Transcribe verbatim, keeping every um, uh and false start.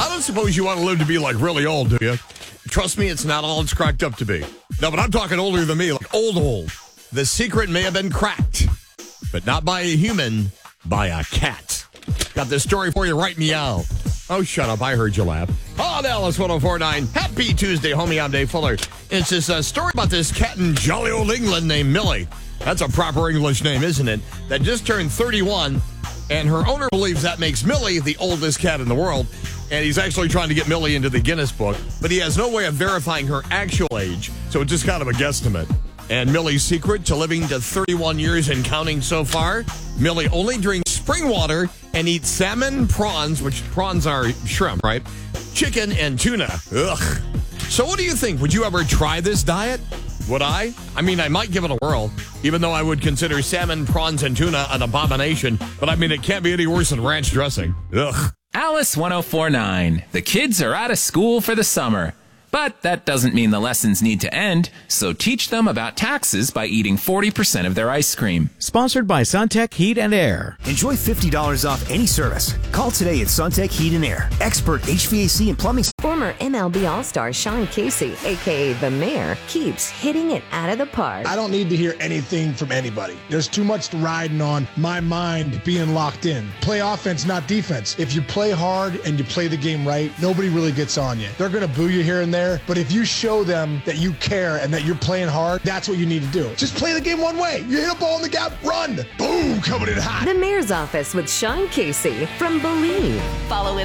I don't suppose you want to live to be like really old, do you? Trust me, it's not all it's cracked up to be. No, but I'm talking older than me, like old, old. The secret may have been cracked, but not by a human, by a cat. Got this story for you right meow. Oh, shut up. I heard you laugh. On Alice one oh four point nine. Happy Tuesday, homie. I'm Dave Fuller. It's this uh, story about this cat in jolly old England named Millie. That's a proper English name, isn't it? That just turned thirty-one, and her owner believes that makes Millie the oldest cat in the world. And he's actually trying to get Millie into the Guinness Book, but he has no way of verifying her actual age, so it's just kind of a guesstimate. And Millie's secret to living to thirty-one years and counting so far, Millie only drinks spring water and eats salmon, prawns, which prawns are shrimp, right? Chicken and tuna. Ugh. So what do you think? Would you ever try this diet? Would I? I mean, I might give it a whirl, even though I would consider salmon, prawns, and tuna an abomination. But I mean, it can't be any worse than ranch dressing. Ugh. Alice one oh four point nine. The kids are out of school for the summer. But that doesn't mean the lessons need to end, so teach them about taxes by eating forty percent of their ice cream. Sponsored by Suntech Heat and Air. Enjoy fifty dollars off any service. Call today at Suntech Heat and Air. Expert H V A C and plumbing. Former M L B All-Star Sean Casey, a k a. The Mayor, keeps hitting it out of the park. I don't need to hear anything from anybody. There's too much riding on my mind being locked in. Play offense, not defense. If you play hard and you play the game right, nobody really gets on you. They're going to boo you here and there, but if you show them that you care and that you're playing hard, that's what you need to do. Just play the game one way. You hit a ball in the gap, run. Boom, coming in hot. The Mayor's Office with Sean Casey from Believe. Follow